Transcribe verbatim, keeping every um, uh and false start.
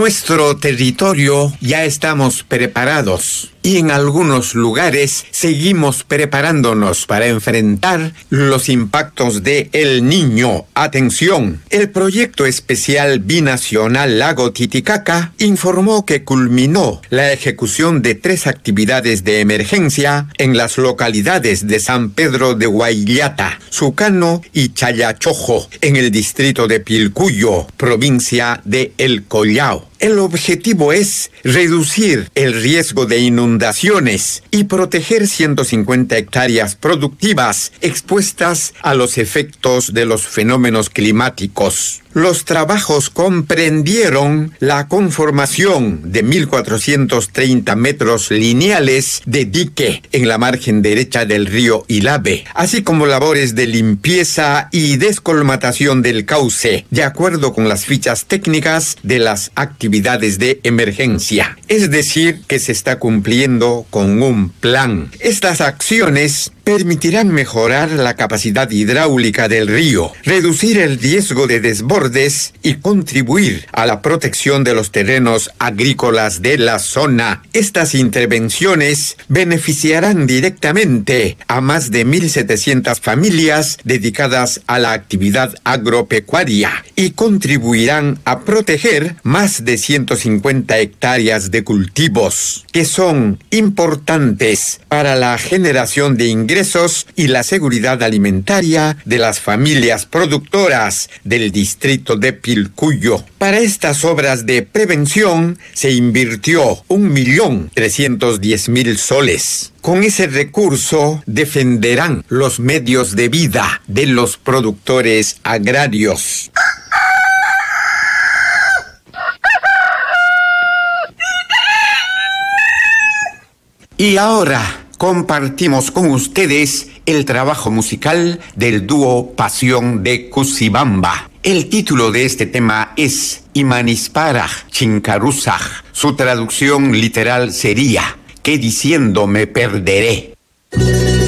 nuestro territorio ya estamos preparados y en algunos lugares seguimos preparándonos para enfrentar los impactos de El Niño. Atención, el proyecto especial binacional Lago Titicaca informó que culminó la ejecución de tres actividades de emergencia en las localidades de San Pedro de Guayllata, Sucano y Chayachojo, en el distrito de Pilcuyo, provincia de El Collao. El objetivo es reducir el riesgo de inundaciones y proteger ciento cincuenta hectáreas productivas expuestas a los efectos de los fenómenos climáticos. Los trabajos comprendieron la conformación de mil cuatrocientos treinta metros lineales de dique en la margen derecha del río Ilave, así como labores de limpieza y descolmatación del cauce, de acuerdo con las fichas técnicas de las actividades de emergencia. Es decir, que se está cumpliendo con un plan. Estas acciones permitirán mejorar la capacidad hidráulica del río, reducir el riesgo de desbordes y contribuir a la protección de los terrenos agrícolas de la zona. Estas intervenciones beneficiarán directamente a más de mil setecientas familias dedicadas a la actividad agropecuaria y contribuirán a proteger más de ciento cincuenta hectáreas de cultivos, que son importantes para la generación de ingresos y la seguridad alimentaria de las familias productoras del distrito de Pilcuyo. Para estas obras de prevención se invirtió un millón trescientos diez mil soles. Con ese recurso defenderán los medios de vida de los productores agrarios. Y ahora compartimos con ustedes el trabajo musical del dúo Pasión de Cusibamba. El título de este tema es Imanisparaj Chinkarusaj. Su traducción literal sería: ¿qué diciendo me perderé?